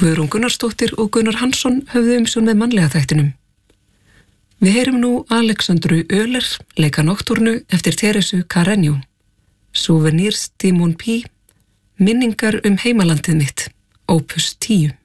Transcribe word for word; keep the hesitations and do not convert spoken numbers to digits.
Guðrún Gunnarsdóttir og Gunnar Hansson höfðu umsjón með mannlega þættinum. Við heyrum nú Alexandru Öler leika Nocturnu eftir Teresu Karenjó, Souvenirs de mon pays, minningar um heimalandið mitt, Opus tíu.